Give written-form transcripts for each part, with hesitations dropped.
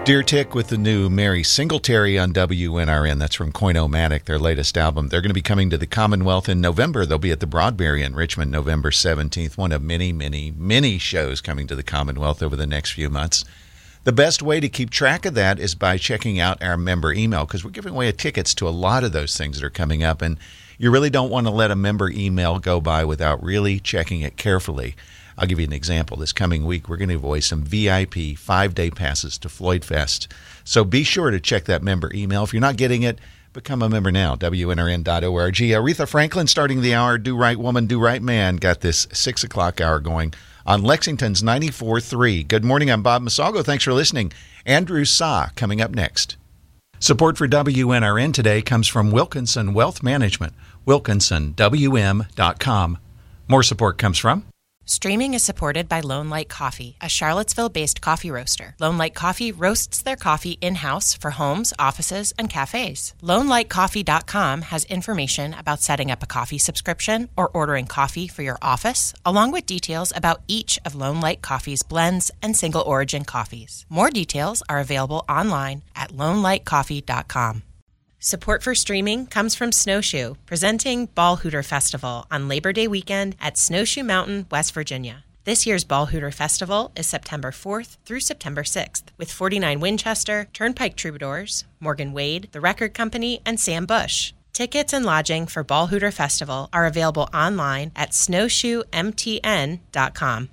Deer Tick with the new Mary Singletary on WNRN. That's from Coin-O-Matic, their latest album. They're going to be coming to the Commonwealth in November. They'll be at the Broadberry in Richmond November 17th. One of many shows coming to the Commonwealth over the next few months. The best way to keep track of that is by checking out our member email, because we're giving away tickets to a lot of those things that are coming up, and you really don't want to let a member email go by without really checking it carefully. I'll give you an example. This coming week, we're going to give away some VIP 5-day passes to Floyd Fest. So be sure to check that member email. If you're not getting it, become a member now, WNRN.org. Aretha Franklin starting the hour. Do Right Woman, Do Right Man. Got this 6 o'clock hour going on Lexington's 94.3. Good morning. I'm Bob Masalgo. Thanks for listening. Andrew Sa coming up next. Support for WNRN today comes from Wilkinson Wealth Management, wilkinsonwm.com. More support comes from Streaming is supported by Lone Light Coffee, a Charlottesville-based coffee roaster. Lone Light Coffee roasts their coffee in-house for homes, offices, and cafes. LoneLightCoffee.com has information about setting up a coffee subscription or ordering coffee for your office, along with details about each of Lone Light Coffee's blends and single-origin coffees. More details are available online at LoneLightCoffee.com. Support for streaming comes from Snowshoe, presenting Ball Hooter Festival on Labor Day weekend at Snowshoe Mountain, West Virginia. This year's Ball Hooter Festival is September 4th through September 6th, with 49 Winchester, Turnpike Troubadours, Morgan Wade, The Record Company, and Sam Bush. Tickets and lodging for Ball Hooter Festival are available online at snowshoemtn.com.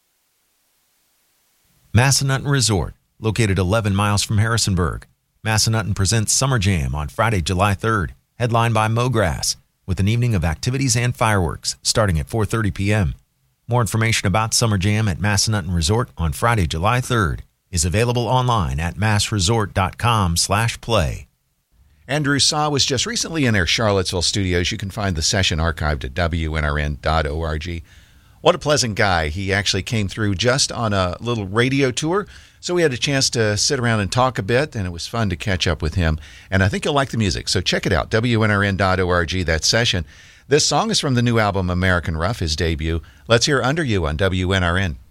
Massanutten Resort, located 11 miles from Harrisonburg. Massanutten presents Summer Jam on Friday, July 3rd, headlined by Mograss, with an evening of activities and fireworks starting at 4:30 p.m. More information about Summer Jam at Massanutten Resort on Friday, July 3rd is available online at massresort.com/play. Andrew Sa was just recently in our Charlottesville studios. You can find the session archived at WNRN.org. What a pleasant guy. He actually came through just on a little radio tour, so we had a chance to sit around and talk a bit, and it was fun to catch up with him. And I think you'll like the music, so check it out, WNRN.org, that session. This song is from the new album American Rough, his debut. Let's hear Under You on WNRN.